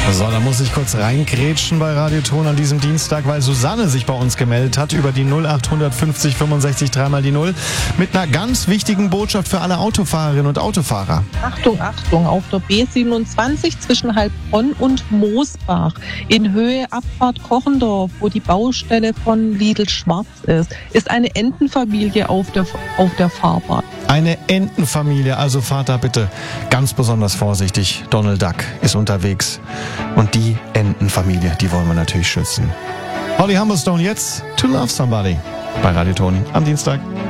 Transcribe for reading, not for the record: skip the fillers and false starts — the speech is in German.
So, da muss ich kurz reingrätschen bei Radioton an diesem Dienstag, weil Susanne sich bei uns gemeldet hat über die 0850 65 3 die 0 mit einer ganz wichtigen Botschaft für alle Autofahrerinnen und Autofahrer. Achtung, Achtung, auf der B27 zwischen Heilbronn und Moosbach in Höhe Abfahrt Kochendorf, wo die Baustelle von Lidl Schwarz ist eine Entenfamilie auf der Fahrbahn. Eine Entenfamilie, also fahrt da bitte ganz besonders vorsichtig. Donald Duck ist unterwegs und die Entenfamilie, die wollen wir natürlich schützen. Holly Humberstone jetzt, To Love Somebody bei Radioton am Dienstag.